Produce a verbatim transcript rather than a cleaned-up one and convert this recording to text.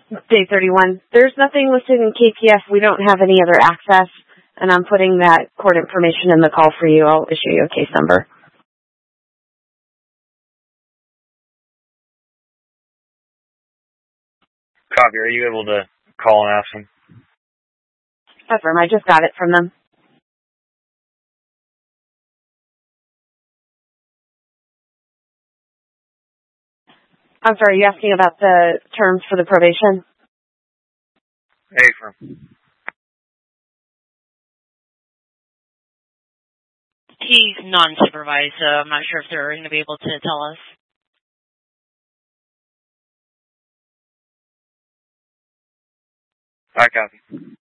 Day thirty-one. There's nothing listed in K P F. We don't have any other access, and I'm putting that court information in the call for you. I'll issue you a case number. Copy. Are you able to call and ask them? Affirm. I just got it from them. I'm sorry, are you asking about the terms for the probation? Affirm. He's non-supervised, so I'm not sure if they're going to be able to tell us. I copy.